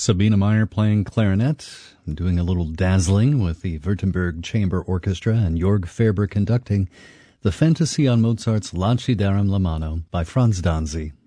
Sabine Meyer playing clarinet, doing a little dazzling with the Württemberg Chamber Orchestra, and Jörg Ferber conducting the Fantasy on Mozart's Lancidarum La Mano by Franz Danzi.